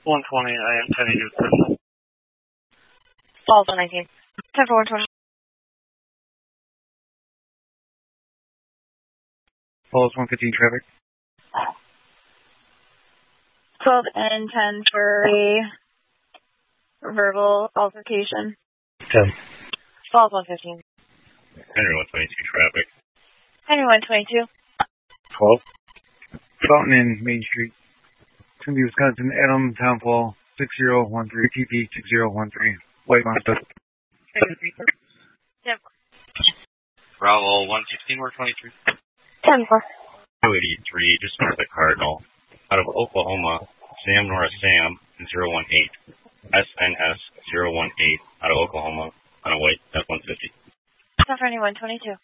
120, I am 10 to official. Falls 119. 10 for 120. Falls 115 traffic. 12 and 10 for a verbal altercation. 10. Falls 115. Henry 122 traffic. Henry 122. 12. Fountain in Main Street. Cindy, Wisconsin, Adam, Townfall, 6013, TP 6013, White Mazda. 10 Bravo 116, we're 23. 10 for. 283, just north of Cardinal. Out of Oklahoma, Sam Nora Sam, 018. SNS 018, out of Oklahoma, on a white F-150. 10 for anyone, 22.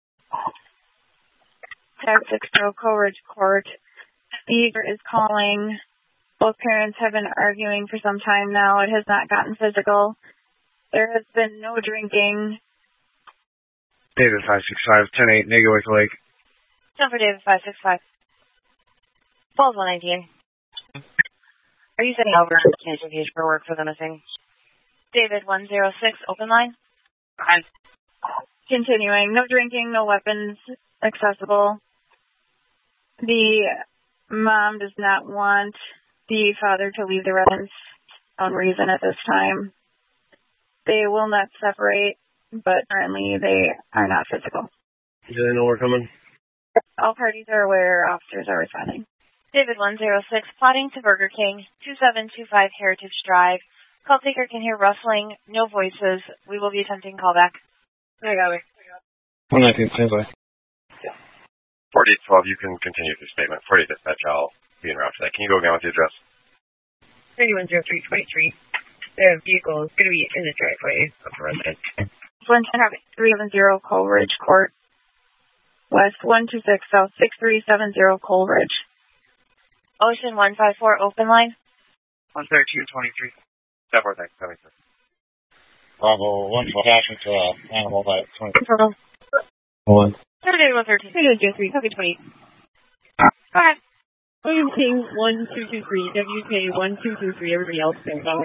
Tag 60 Coleridge Court. Speaker is calling. Both parents have been arguing for some time now. It has not gotten physical. There has been no drinking. David 565, 10-8, Nego Lake. 10 for David 565. Falls 119. Are you sending over communication page for work for the missing? David 106, open line. Hi. Continuing. No drinking, no weapons accessible. The mom does not want the father to leave the residence for no reason at this time. They will not separate, but currently they are not physical. Do they know we're coming? All parties are aware. Officers are responding. David 106, plotting to Burger King, 2725 Heritage Drive. Call taker can hear rustling, no voices. We will be attempting callback. I got it. 119, stands by. 4812, you can continue your statement. 48 dispatch, I'll be en route for that. Can you go again with the address? 310323. The vehicle is going to be in the driveway of the residence. 370 Coleridge Court. West 126 South 6370 Coleridge. Ocean 154, open line. 13223. Step 4, thanks. 73. Bravo, 112, passing to Animal by 20. Total. 1. 30 113. 303. Copy 20. Go ahead. William King 1223. WK 1223. Everybody else can go.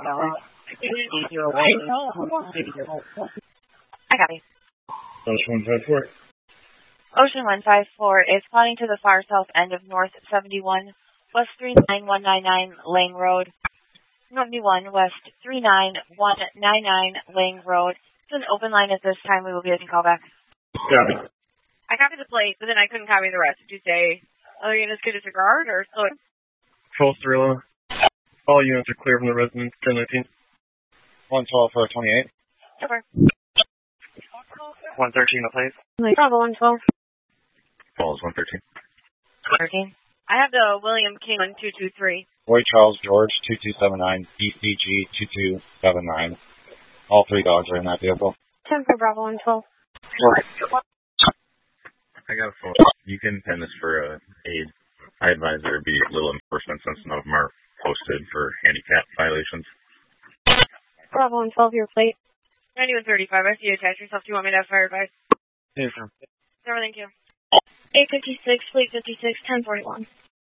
I copy. Ocean 154. Ocean 154 is plotting to the far south end of North 71, West 39199 Lang Road. 71 West 39199 Lang Road. It's an open line at this time. We will be getting call back. Copy. I copied the plate, but then I couldn't copy the rest. Did you say other units could disregard or still? False Thrilla. All units are clear from the residence. 1019. 112 for 28. Over. 113 the place. Bravo 112. Falls 113. 13. I have the William King 1223. Roy Charles George 2279. BCG 2279. All three dogs are in that vehicle. 10 for Bravo 112. I got a phone. You can pen this for aid. I advise there be little enforcement since none of them are posted for handicap violations. Bravo 112, your plate. 9135. I see you attach yourself. Do you want me to have fire advice? Hey, sir. No, thank you. 856, plate 56, 1041.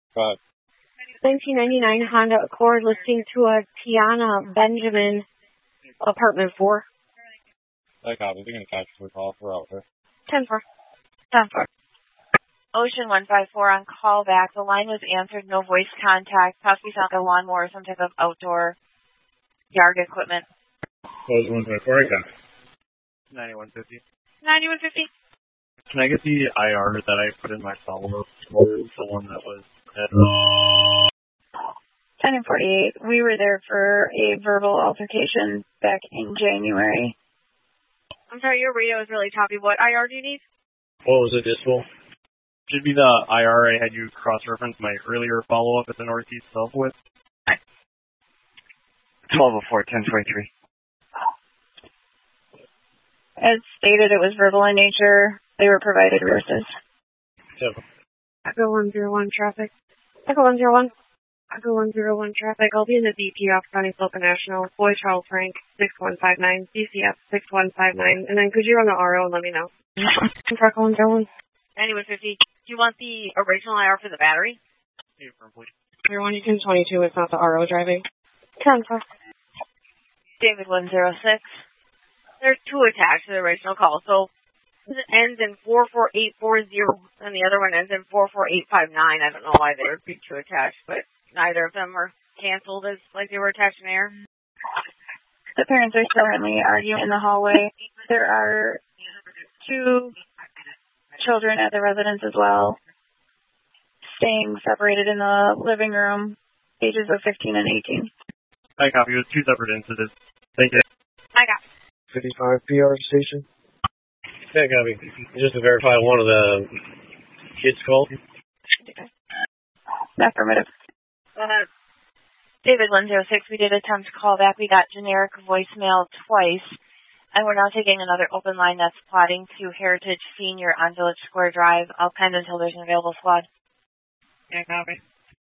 1999 Honda Accord listing to a Tiana Benjamin, apartment 4. I copy. We're going to tax the call. We're out there. 10-4. 10-4. Ocean 154 on call back. The line was answered. No voice contact. Possibly sound like a lawnmower or some type of outdoor yard equipment. Close 154. I copy. 9150. 9150. Can I get the IR that I put in my follow-up for the one that was at 10 and 48. We were there for a verbal altercation back in January. I'm sorry, your radio is really choppy. What IR do you need? What was it, Dismal? should be the IR I had you cross-reference my earlier follow-up at the Northeast Self with. 1204, 1023. As stated, it was verbal in nature. They were provided resources. Echo 101 traffic. Echo 101. Echo 101 traffic. I'll be in the BP off County Slope National. Boy Charles Frank 6159. BCF 6159. And then could you run the RO and let me know? Echo 101. 9150. Do you want the original IR for the battery? Hey, please. Everyone, you can 22. It's not the RO driving. 10-4. David 106. There's two attached to the original call. So it ends in 44840, and the other one ends in 44859. I don't know why they would be two attached, but neither of them were canceled as like they were attached in air. The parents are currently arguing in the hallway. There are 2 children at the residence as well, staying separated in the living room, ages of 15 and 18. I copy. It was 2 separate incidents. Thank you. I got 55 PR station. Yeah, copy. Just to verify one of the kids called. Affirmative. David 106. We did attempt to call back. We got generic voicemail twice. And we're now taking another open line that's plotting to Heritage Senior on Village Square Drive. I'll pen until there's an available squad. Yeah, copy.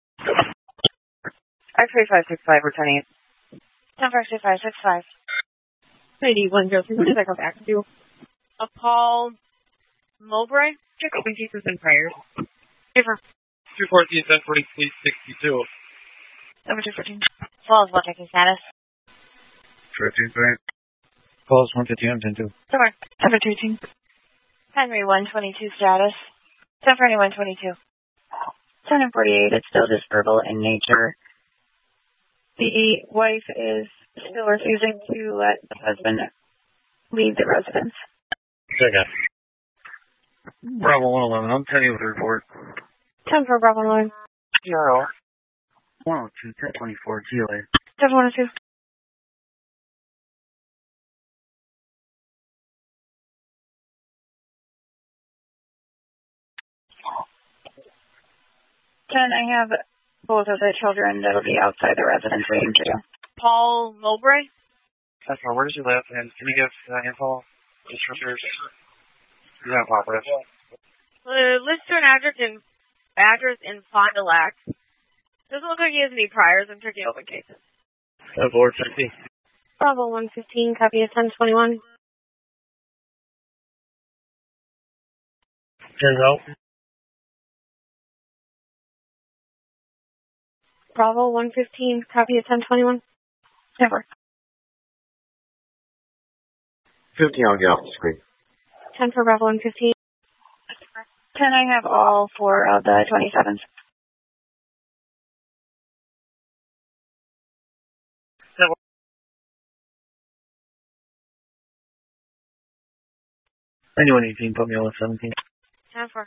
X-ray 565 returning it. 10-4-565. 9106. What did I go back to? Paul Mowbray? Check open cases and prayers. Different. 214 1040 Fleet 62. Number 214. Falls, what checking status? 13, right? Calls 150, I'm 10-2. Somewhere. Number 13. Henry 122 status. 10 for anyone 22. 10 and 48, it's still just verbal in nature. The wife is still refusing to let the husband leave the residence. Check out. Bravo 111, I'm 10 with a report. 10 for Bravo 9. PRO. 102, 1024, GLA. 712. I have both of the children that'll be outside the residence waiting for you. Paul Mowbray? That's where does he live? And can you give info? Descriptors? Yeah, operative. Lister an address in Fond du Lac. Doesn't look like he has any priors. I'm checking open cases. 450. Bravo 115, copy of 1021. Turns out. Bravo 115, copy of 1021. Never. 15, I'll get off the screen. 10 for Bravo 115. 10, I have all 4 of the 27s. Anyone 18, put me on 17. 10 for.